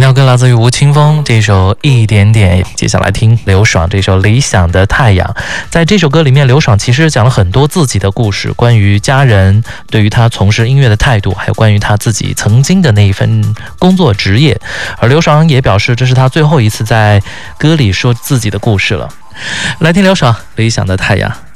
听到歌来自于吴青峰这首《一点点》，接下来听刘爽这首《理想的太阳》。在这首歌里面，刘爽其实讲了很多自己的故事，关于家人，对于他从事音乐的态度，还有关于他自己曾经的那一份工作职业。而刘爽也表示，这是他最后一次在歌里说自己的故事了。来听刘爽《理想的太阳》。